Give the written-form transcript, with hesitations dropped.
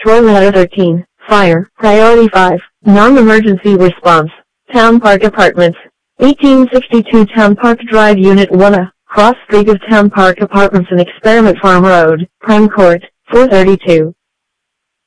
Floor Letter 13. Fire. Priority 5. Non-emergency response. Town Park Apartments. 1862 Town Park Drive Unit 1A. Cross street of Town Park Apartments and Experiment Farm Road. Prime Court. 432.